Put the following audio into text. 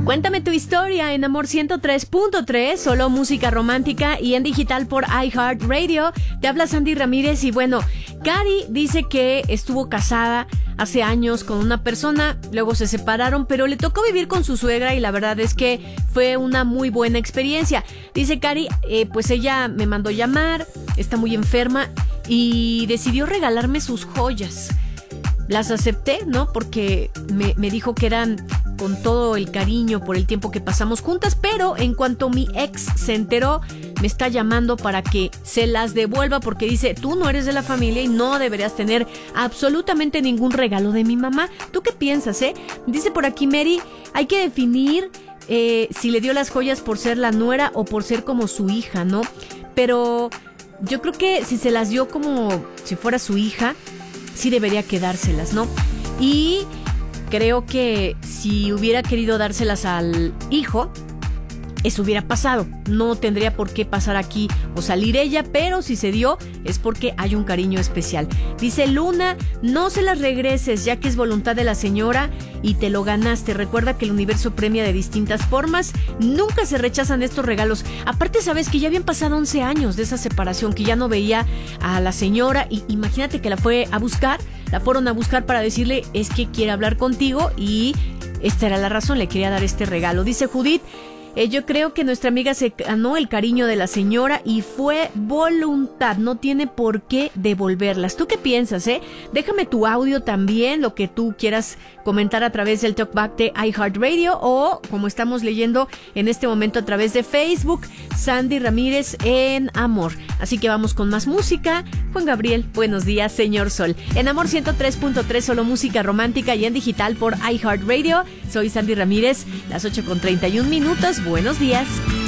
Cuéntame tu historia en Amor 103.3, solo música romántica y en digital por iHeartRadio. Te habla Sandy Ramírez y bueno, Cari dice que estuvo casada hace años con una persona, luego se separaron, pero le tocó vivir con su suegra y la verdad es que fue una muy buena experiencia. Dice Cari, pues ella me mandó llamar, está muy enferma y decidió regalarme sus joyas. Las acepté, ¿no? Porque me dijo que eran con todo el cariño por el tiempo que pasamos juntas, pero en cuanto mi ex se enteró, me está llamando para que se las devuelva porque dice, tú no eres de la familia y no deberías tener absolutamente ningún regalo de mi mamá. ¿Tú qué piensas, Dice por aquí Mary, hay que definir si le dio las joyas por ser la nuera o por ser como su hija, ¿no? Pero yo creo que si se las dio como si fuera su hija, sí debería quedárselas, ¿no? Y creo que si hubiera querido dárselas al hijo, eso hubiera pasado. No tendría por qué pasar aquí o salir ella, pero si se dio es porque hay un cariño especial. Dice Luna, no se las regreses ya que es voluntad de la señora y te lo ganaste. Recuerda que el universo premia de distintas formas. Nunca se rechazan estos regalos. Aparte, sabes que ya habían pasado 11 años de esa separación, que ya no veía a la señora y imagínate que la fueron a buscar para decirle es que quiere hablar contigo y esta era la razón, le quería dar este regalo. Dice Judith, yo creo que nuestra amiga se ganó el cariño de la señora y fue voluntad, no tiene por qué devolverlas. ¿Tú qué piensas, Déjame tu audio también, lo que tú quieras comentar a través del Talkback de iHeartRadio o como estamos leyendo en este momento a través de Facebook, Sandy Ramírez en Amor. Así que vamos con más música. Juan Gabriel, buenos días, señor Sol. En Amor 103.3, solo música romántica y en digital por iHeartRadio. Soy Sandy Ramírez, las 8:31. Buenos días.